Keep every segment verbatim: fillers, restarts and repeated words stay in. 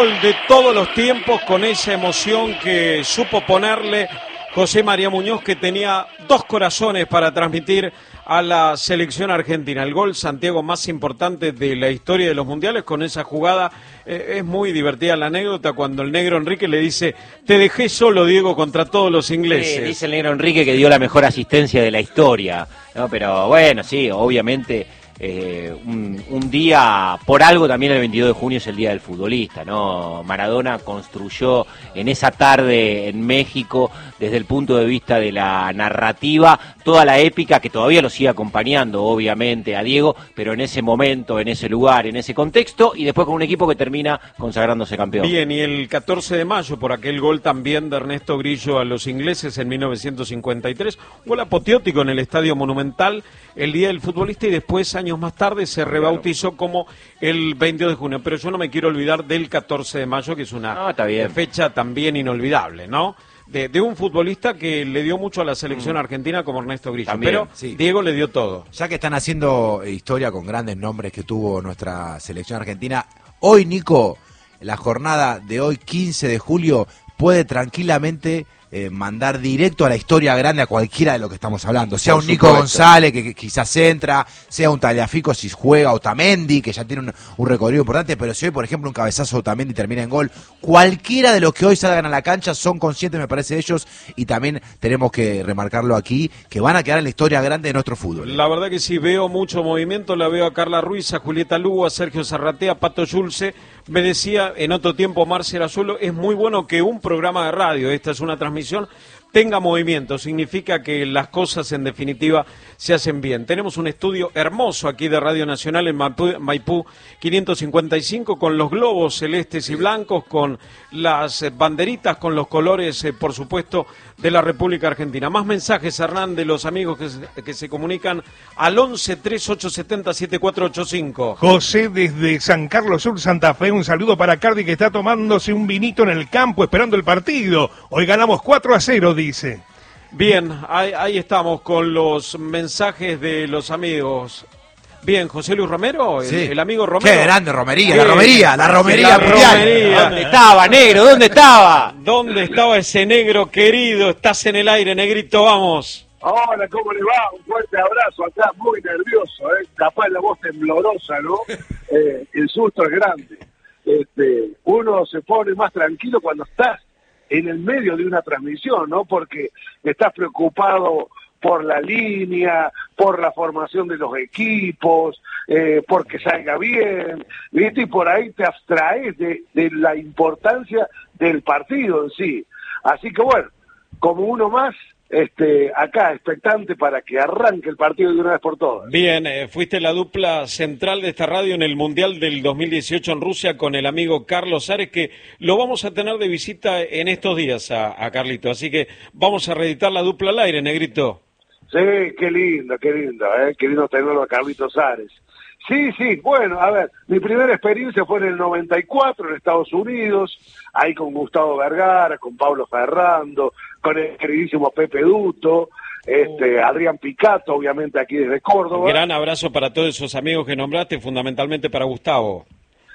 gol de todos los tiempos con esa emoción que supo ponerle José María Muñoz, que tenía dos corazones para transmitir a la selección argentina. El gol, Santiago, más importante de la historia de los mundiales. Con esa jugada eh, es muy divertida la anécdota cuando el negro Enrique le dice: te dejé solo, Diego, contra todos los ingleses. Sí, dice el negro Enrique que dio la mejor asistencia de la historia, ¿no? Pero bueno, sí, obviamente eh, un, un día, por algo también el veintidós de junio es el día del futbolista, ¿no? Maradona construyó en esa tarde en México, desde el punto de vista de la narrativa, toda la épica que todavía lo sigue acompañando, obviamente, a Diego, pero en ese momento, en ese lugar, en ese contexto, y después con un equipo que termina consagrándose campeón. Bien, y el catorce de mayo, por aquel gol también de Ernesto Grillo a los ingleses en mil novecientos cincuenta y tres, gol apoteótico en el Estadio Monumental, el Día del Futbolista, y después, años más tarde, se rebautizó como el veintidós de junio. Pero yo no me quiero olvidar del catorce de mayo, que es una no, está bien. fecha también inolvidable, ¿no? De, de un futbolista que le dio mucho a la selección argentina como Ernesto Grillo. También, pero sí, Diego le dio todo. Ya que están haciendo historia con grandes nombres que tuvo nuestra selección argentina, hoy, Nico, la jornada de hoy, quince de julio, puede tranquilamente eh, mandar directo a la historia grande a cualquiera de lo que estamos hablando. Sea un Nico González, que, que quizás entra, sea un Tagliafico si juega, Otamendi, que ya tiene un, un recorrido importante, pero si hoy, por ejemplo, un cabezazo de Otamendi termina en gol, cualquiera de los que hoy salgan a la cancha son conscientes, me parece, ellos, y también tenemos que remarcarlo aquí, que van a quedar en la historia grande de nuestro fútbol. La verdad que sí, veo mucho movimiento, la veo a Carla Ruiz, a Julieta Lugo, a Sergio Zarratea, a Pato Yulce. Me decía en otro tiempo Marcel Azuelo, es muy bueno que un programa de radio, esta es una transmisión, tenga movimiento, significa que las cosas en definitiva se hacen bien. Tenemos un estudio hermoso aquí de Radio Nacional en Maipú, Maipú quinientos cincuenta y cinco, con los globos celestes y blancos, con las banderitas, con los colores, eh, por supuesto, de la República Argentina. Más mensajes, Hernán, de los amigos que se, que se comunican al once, tres ocho siete cero, siete cuatro ocho cinco. José desde San Carlos Sur, Santa Fe, un saludo para Cardi, que está tomándose un vinito en el campo esperando el partido. Hoy ganamos cuatro a cero, dice. Bien, ahí, ahí estamos con los mensajes de los amigos. Bien, José Luis Romero, el, sí. el amigo Romero. Qué grande romería, la romería, la romería la mundial. romería. ¿Dónde estaba, negro? ¿Dónde estaba? ¿Dónde estaba ese negro querido? Estás en el aire, negrito, vamos. Hola, ¿cómo le va? Un fuerte abrazo acá, muy nervioso, ¿eh? Capaz la voz temblorosa, ¿no? Eh, el susto es grande. Este, uno se pone más tranquilo cuando estás en el medio de una transmisión, ¿no? Porque estás preocupado por la línea, por la formación de los equipos, eh, porque salga bien, ¿viste? Y por ahí te abstraes de, de la importancia del partido en sí. Así que bueno, como uno más, este, acá expectante para que arranque el partido de una vez por todas. Bien, eh, fuiste la dupla central de esta radio en el Mundial del dos mil dieciocho en Rusia con el amigo Carlos Ares, que lo vamos a tener de visita en estos días a, a Carlito, así que vamos a reeditar la dupla al aire, negrito. Sí, qué lindo, qué lindo, ¿eh? Qué lindo tenerlo a Carlitos Ares. Sí, sí, bueno, a ver, mi primera experiencia fue en el noventa y cuatro en Estados Unidos, ahí con Gustavo Vergara, con Pablo Ferrando, con el queridísimo Pepe Duto, este, Adrián Picato, obviamente aquí desde Córdoba. Gran abrazo para todos esos amigos que nombraste, fundamentalmente para Gustavo.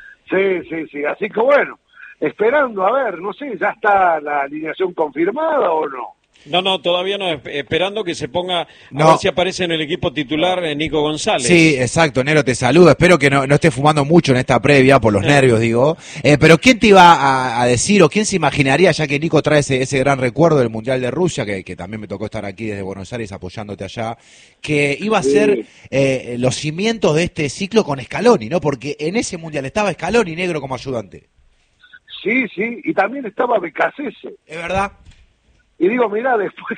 Sí, sí, sí, así que bueno, esperando, a ver, no sé, ¿ya está la alineación confirmada o no? No, no, todavía no, esperando que se ponga, no. a ver si aparece en el equipo titular eh, Nico González. Sí, exacto, Nero, te saludo, espero que no, no estés fumando mucho en esta previa, por los Eh. nervios, digo, eh, pero ¿quién te iba a, a decir, o quién se imaginaría, ya que Nico trae ese, ese gran recuerdo del Mundial de Rusia, que, que también me tocó estar aquí desde Buenos Aires apoyándote allá, que iba a ser Sí. eh, los cimientos de este ciclo con Scaloni, ¿no? Porque en ese Mundial estaba Scaloni, negro, como ayudante. Sí, sí, y también estaba Becasese. ¿Es verdad? Y digo, mirá, después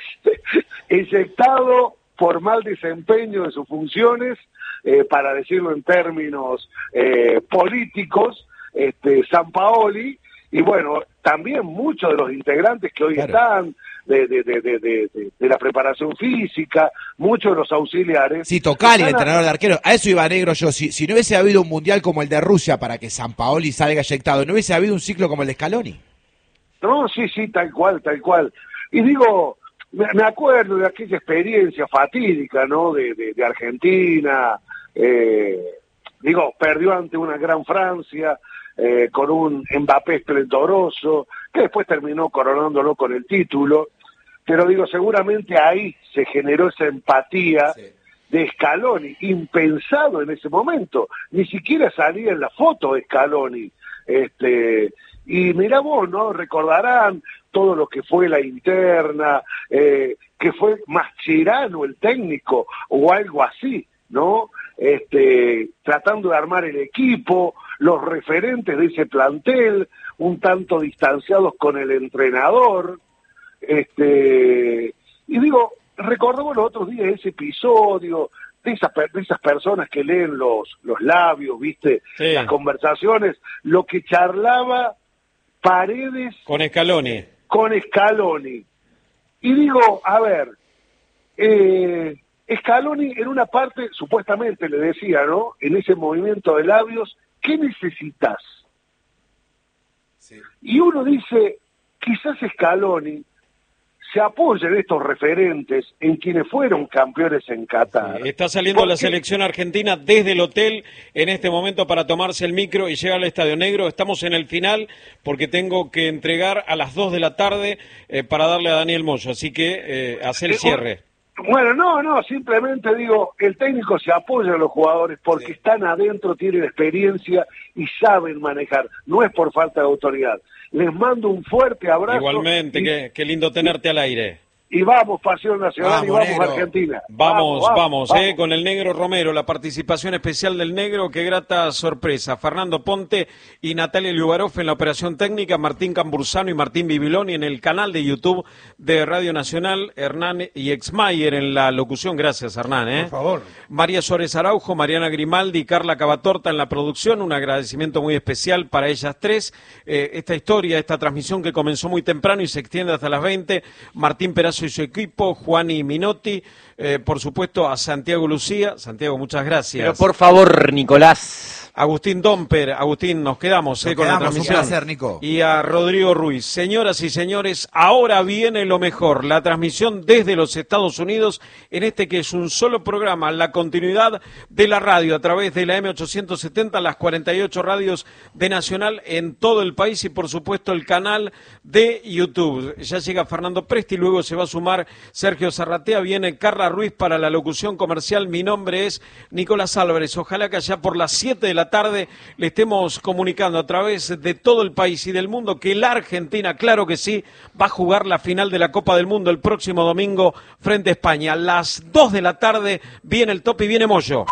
inyectado por mal desempeño de sus funciones, eh, para decirlo en términos eh, políticos, este, Sampaoli, y bueno, también muchos de los integrantes que hoy Claro. están, de, de, de, de, de, de la preparación física, muchos de los auxiliares. Sí, Tocali, el están a- entrenador de arquero. A eso iba, negro, yo. Si, si no hubiese habido un mundial como el de Rusia para que Sampaoli salga eyectado, no hubiese habido un ciclo como el de Scaloni. No, sí, sí, tal cual, tal cual. Y digo, me, me acuerdo de aquella experiencia fatídica, ¿no? De, de, de Argentina, eh, digo, perdió ante una gran Francia, eh, con un Mbappé esplendoroso, que después terminó coronándolo con el título, pero digo, seguramente ahí se generó esa empatía sí. de Scaloni, impensado en ese momento, ni siquiera salía en la foto de Scaloni, este, y mirá vos, ¿no? Recordarán todo lo que fue la interna, eh, que fue Mascherano el técnico, o algo así, ¿no? Este, tratando de armar el equipo, los referentes de ese plantel, un tanto distanciados con el entrenador, este, y digo, recordamos los otros días ese episodio, de esas, de esas personas que leen los, los labios, ¿viste? Sí. Las conversaciones, lo que charlaba Paredes con Scaloni. Con Scaloni. Y digo, a ver, eh, Scaloni en una parte, supuestamente le decía, ¿no? En ese movimiento de labios, ¿qué necesitas? Sí. Y uno dice, quizás Scaloni se apoya en estos referentes, en quienes fueron campeones en Qatar. Sí, está saliendo la selección argentina desde el hotel en este momento para tomarse el micro y llegar al Estadio Negro. Estamos en el final porque tengo que entregar a las dos de la tarde eh, para darle a Daniel Moyo, así que eh, hacer el cierre. Bueno, no, no, simplemente digo, el técnico se apoya a los jugadores porque sí. están adentro, tienen experiencia y saben manejar, no es por falta de autoridad. Les mando un fuerte abrazo. Igualmente, y, qué, qué lindo tenerte al aire. Y vamos, Pasión Nacional, vamos, y vamos, negro. Argentina. Vamos, vamos, vamos, vamos. Eh, con el Negro Romero, la participación especial del Negro, qué grata sorpresa. Fernando Ponte y Natalia Liubarov en la operación técnica, Martín Cambursano y Martín Bibiloni en el canal de YouTube de Radio Nacional, Hernán y Exmayer en la locución. Gracias, Hernán. Eh. Por favor. María Suárez Araujo, Mariana Grimaldi y Carla Cavatorta en la producción. Un agradecimiento muy especial para ellas tres. Eh, esta historia, esta transmisión que comenzó muy temprano y se extiende hasta las veinte. Martín Perazo y su equipo, Juani Minotti, eh, por supuesto a Santiago Lucía. Santiago, muchas gracias. Pero por favor, Nicolás. Agustín Domper, Agustín, nos quedamos, nos eh, con quedamos, la transmisión. Un placer, Nico. Y a Rodrigo Ruiz. Señoras y señores, ahora viene lo mejor, la transmisión desde los Estados Unidos, en este que es un solo programa, la continuidad de la radio a través de la eme ochocientos setenta, las cuarenta y ocho radios de Nacional en todo el país y por supuesto el canal de YouTube. Ya llega Fernando Presti, luego se va a sumar Sergio Zarratea, viene Carla Ruiz para la locución comercial. Mi nombre es Nicolás Álvarez. Ojalá que allá por las siete de la tarde le estemos comunicando a través de todo el país y del mundo que la Argentina, claro que sí, va a jugar la final de la Copa del Mundo el próximo domingo frente a España. A las dos de la tarde viene el top y viene Moyo.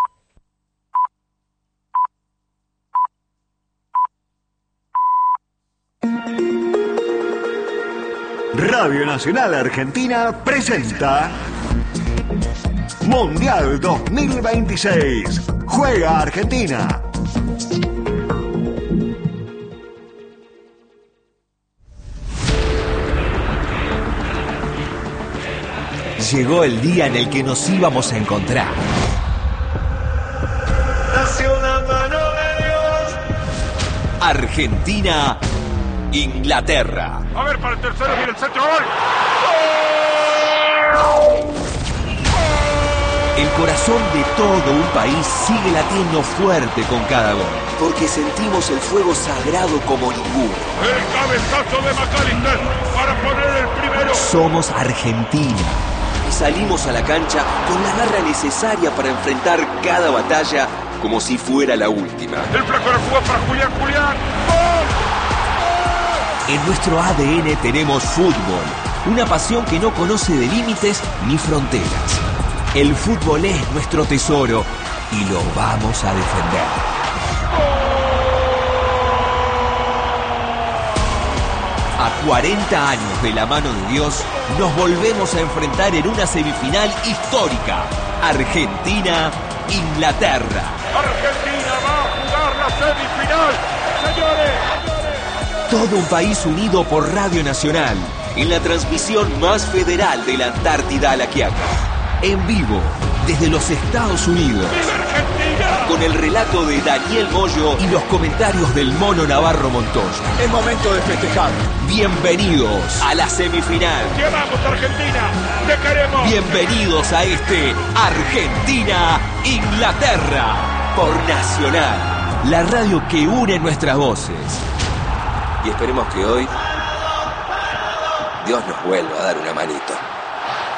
Radio Nacional Argentina presenta Mundial dos mil veintiséis. Juega Argentina. Llegó el día en el que nos íbamos a encontrar. Nació la mano de Dios. Argentina, Inglaterra. A ver, para el tercero viene el centro gol. El corazón de todo un país sigue latiendo fuerte con cada gol, porque sentimos el fuego sagrado como ninguno. El cabezazo de McAllister para poner el primero. Somos Argentina y salimos a la cancha con la garra necesaria para enfrentar cada batalla como si fuera la última. El flaco de jugó para Julián, Julián. ¡Gol! En nuestro A D N tenemos fútbol, una pasión que no conoce de límites ni fronteras. El fútbol es nuestro tesoro y lo vamos a defender. A cuarenta años de la mano de Dios, nos volvemos a enfrentar en una semifinal histórica. Argentina-Inglaterra. Argentina va a jugar la semifinal, señores. Todo un país unido por Radio Nacional, en la transmisión más federal de la Antártida a la Quiaca. En vivo, desde los Estados Unidos. ¡Viva Argentina! Con el relato de Daniel Moyo y los comentarios del Mono Navarro Montoya. Es momento de festejar. Bienvenidos a la semifinal. ¡Llevamos Argentina! ¡Te queremos! Bienvenidos a este Argentina-Inglaterra por Nacional. la radio que une nuestras voces. Y esperemos que hoy Dios nos vuelva a dar una manito.